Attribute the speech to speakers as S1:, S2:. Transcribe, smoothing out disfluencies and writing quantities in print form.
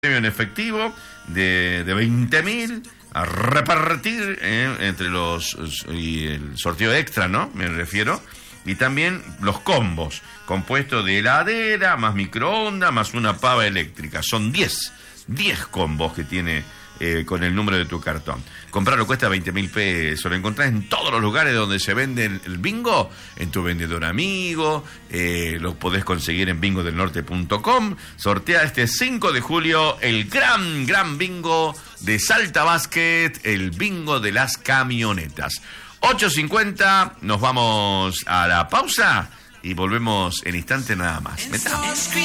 S1: premio en efectivo de 20.000 a repartir entre los y el sorteo extra, ¿no? Me refiero. Y también los combos, compuestos de heladera, más microondas, más una pava eléctrica. Son 10 combos que tiene con el número de tu cartón. Comprarlo cuesta 20.000 pesos. Lo encontrás en todos los lugares donde se vende el bingo, en tu vendedor amigo, lo podés conseguir en bingodelnorte.com. Sortea este 5 de julio el gran bingo de Salta Basket, el bingo de las camionetas. 8:50, nos vamos a la pausa y volvemos en instante nada más. Metamos.